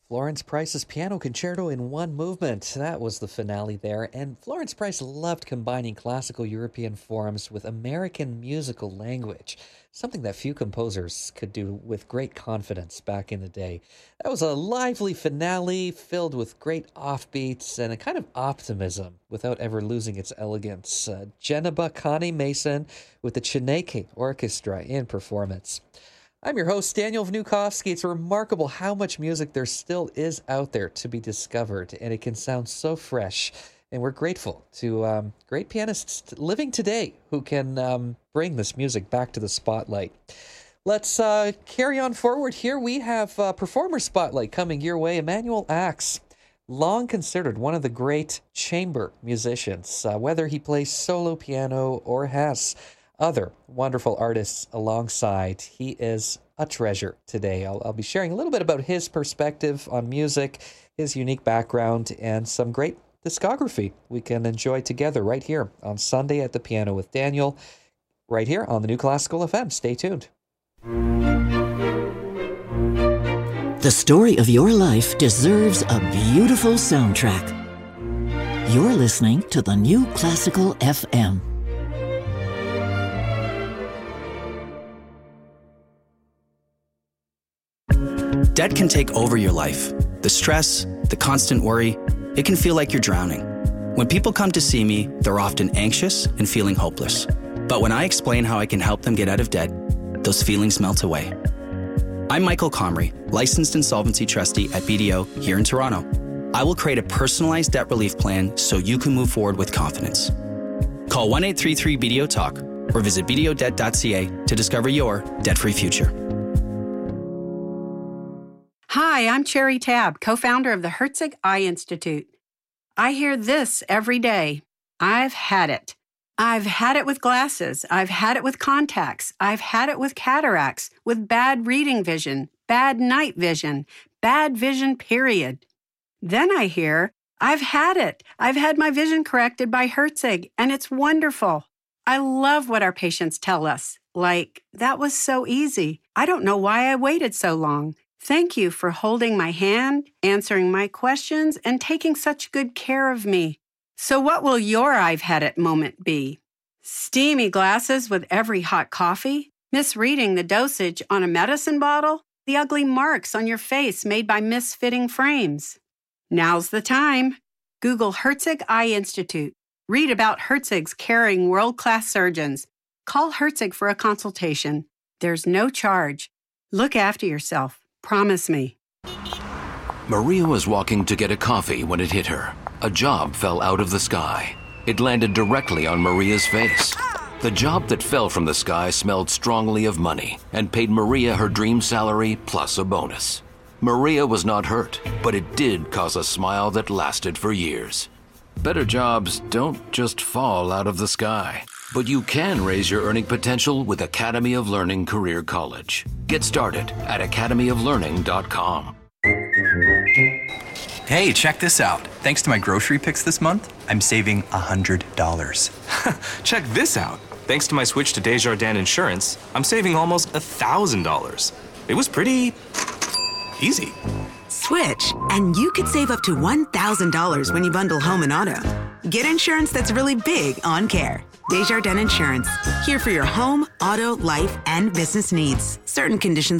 Florence Price's Piano Concerto in One Movement. That was the finale there. And Florence Price loved combining classical European forms with American musical language, something that few composers could do with great confidence back in the day. That was a lively finale filled with great offbeats and a kind of optimism without ever losing its elegance. Geneba Connie Mason with the Chineke Orchestra in performance. I'm your host, Daniel Vnukovsky. It's remarkable how much music there still is out there to be discovered, and it can sound so fresh. And we're grateful to great pianists living today who can bring this music back to the spotlight. Let's carry on forward here. We have Performer Spotlight coming your way. Emanuel Ax, long considered one of the great chamber musicians, whether he plays solo piano or has other wonderful artists alongside. He is a treasure today. I'll be sharing a little bit about his perspective on music, his unique background, and some great discography we can enjoy together right here on Sunday at the Piano with Daniel, right here on the New Classical FM. Stay tuned. The story of your life deserves a beautiful soundtrack. You're listening to the New Classical FM. Debt can take over your life. The stress, the constant worry, it can feel like you're drowning. When people come to see me, they're often anxious and feeling hopeless. But when I explain how I can help them get out of debt, those feelings melt away. I'm Michael Comrie, licensed insolvency trustee at BDO here in Toronto. I will create a personalized debt relief plan so you can move forward with confidence. Call 1-833-BDO-TALK or visit bdodebt.ca to discover your debt-free future. Hi, I'm Cherry Tabb, co-founder of the Herzig Eye Institute. I hear this every day. I've had it. I've had it with glasses. I've had it with contacts. I've had it with cataracts, with bad reading vision, bad night vision, bad vision, period. Then I hear, I've had it. I've had my vision corrected by Herzig, and it's wonderful. I love what our patients tell us. Like, that was so easy. I don't know why I waited so long. Thank you for holding my hand, answering my questions, and taking such good care of me. So what will your I've had it moment be? Steamy glasses with every hot coffee? Misreading the dosage on a medicine bottle? The ugly marks on your face made by misfitting frames? Now's the time. Google Herzig Eye Institute. Read about Herzig's caring world-class surgeons. Call Herzig for a consultation. There's no charge. Look after yourself. Promise me. Maria was walking to get a coffee when it hit her. A job fell out of the sky. It landed directly on Maria's face. The job that fell from the sky smelled strongly of money and paid Maria her dream salary plus a bonus. Maria was not hurt, but it did cause a smile that lasted for years. Better jobs don't just fall out of the sky, but you can raise your earning potential with Academy of Learning Career College. Get started at academyoflearning.com. Hey, check this out. Thanks to my grocery picks this month, I'm saving $100. Check this out. Thanks to my switch to Desjardins Insurance, I'm saving almost $1,000. It was pretty easy. Switch, and you could save up to $1,000 when you bundle home and auto. Get insurance that's really big on care. Desjardins Insurance. Here for your home, auto, life, and business needs. Certain conditions